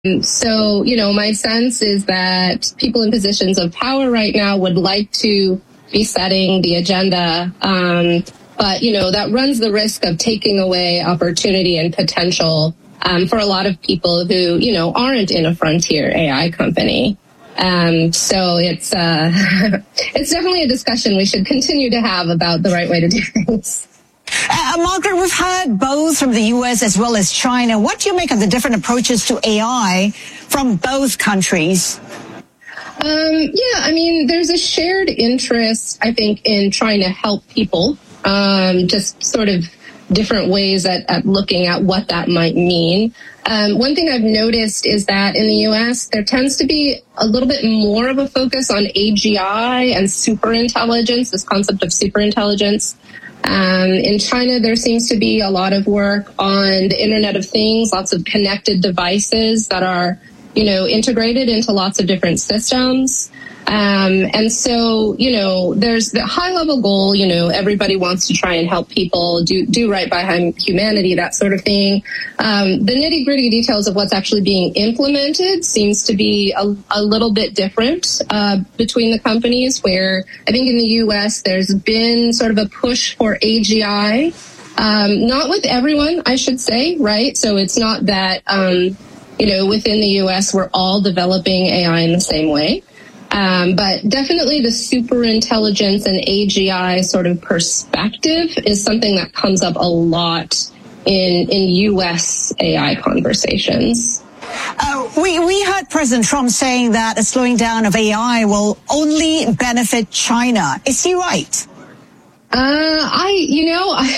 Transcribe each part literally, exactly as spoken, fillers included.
So, you know, my sense is that people in positions of power right now would like to be setting the agenda. Um, but, you know, that runs the risk of taking away opportunity and potential um, for a lot of people who, you know, aren't in a frontier A I company. Um, so it's uh, it's definitely a discussion we should continue to have about the right way to do things. Uh, Margaret, we've heard both from the U S as well as China. What do you make of the different approaches to A I from both countries? Um, yeah, I mean, there's a shared interest, I think, in trying to help people, um, just sort of different ways at, at looking at what that might mean. Um, one thing I've noticed is that in the U S, there tends to be a little bit more of a focus on A G I and superintelligence, this concept of superintelligence. Um, in China, there seems to be a lot of work on the Internet of Things, lots of connected devices that are, you know, integrated into lots of different systems. Um, and so, you know, there's the high level goal, you know, everybody wants to try and help people do, do right by humanity, that sort of thing. Um, the nitty gritty details of what's actually being implemented seems to be a, a little bit different, uh, between the companies, where I think in the U S there's been sort of a push for A G I, um, not with everyone, I should say, right? So it's not that, um, you know, within the U S we're all developing A I in the same way. Um, but definitely the superintelligence and A G I sort of perspective is something that comes up a lot in in U S A I conversations. Uh, we, we heard President Trump saying that a slowing down of A I will only benefit China. Is he right? Uh, I, you know, I,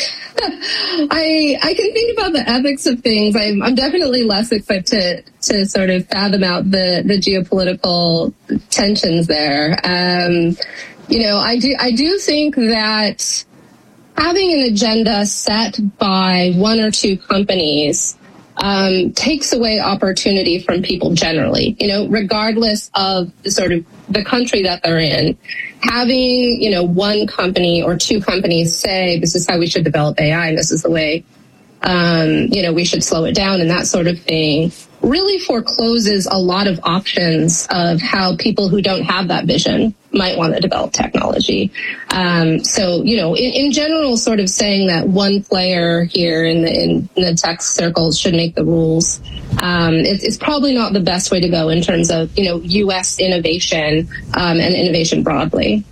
I, I can think about the ethics of things. I'm, I'm definitely less equipped to, to sort of fathom out the, the geopolitical tensions there. Um, you know, I do, I do think that having an agenda set by one or two companies um, takes away opportunity from people generally, you know, regardless of the sort of the country that they're in. Having, you know, one company or two companies say, this is how we should develop A I and this is the way, um, you know, we should slow it down and that sort of thing really forecloses a lot of options of how people who don't have that vision might want to develop technology. Um, so, you know, in, in general, sort of saying that one player here in the, in, in the tech circles should make the rules, um, it, it's probably not the best way to go in terms of, you know, U S innovation um, and innovation broadly.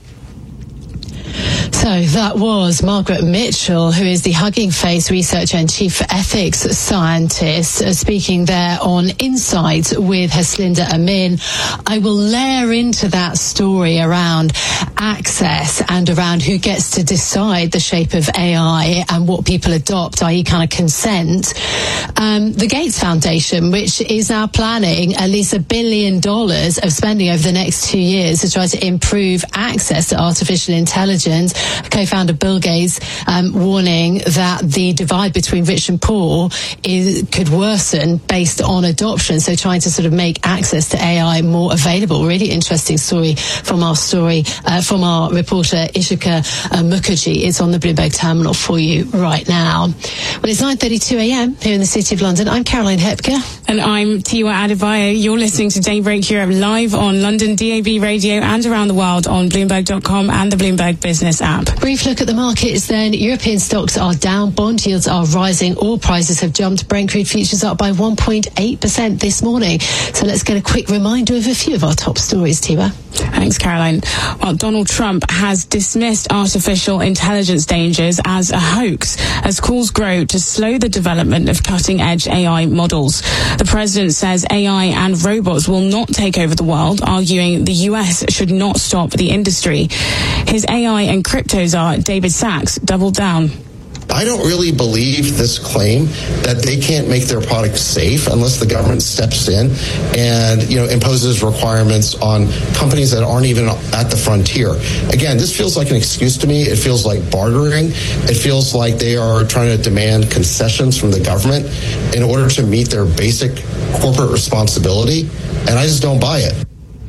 So that was Margaret Mitchell, who is the Hugging Face researcher and chief ethics scientist, uh, speaking there on Insight with Heslinda Amin. I will layer into that story around access and around who gets to decide the shape of A I and what people adopt, that is kind of consent. Um, the Gates Foundation, which is now planning at least a billion dollars of spending over the next two years to try to improve access to artificial intelligence. Co-founder Bill Gates um, warning that the divide between rich and poor is, could worsen based on adoption. So trying to sort of make access to A I more available. Really interesting story from our story uh, from our reporter Ishika uh, Mukherjee. It's on the Bloomberg terminal for you right now. Well, it's nine thirty-two a.m. here in the City of London. I'm Caroline Hepker. And I'm Tiwa Adebayo. You're listening to Daybreak Europe live on London D A B radio and around the world on Bloomberg dot com and the Bloomberg Business app. Brief look at the markets then. European stocks are down, bond yields are rising, oil prices have jumped, Brent crude futures up by one point eight percent this morning. So let's get a quick reminder of a few of our top stories, Tiwa. Thanks, Caroline. Well, Donald Trump has dismissed artificial intelligence dangers as a hoax as calls grow to slow the development of cutting-edge A I models. The president says A I and robots will not take over the world, arguing the U S should not stop the industry. His A I and crypto czar, David Sachs, doubled down. I don't really believe this claim that they can't make their products safe unless the government steps in and, you know, imposes requirements on companies that aren't even at the frontier. Again, this feels like an excuse to me. It feels like bartering. It feels like they are trying to demand concessions from the government in order to meet their basic corporate responsibility, and I just don't buy it.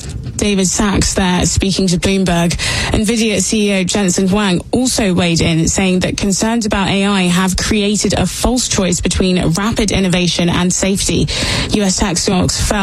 David Sachs there speaking to Bloomberg. NVIDIA C E O Jensen Huang also weighed in, saying that concerns about A I have created a false choice between rapid innovation and safety. U S tech stocks fell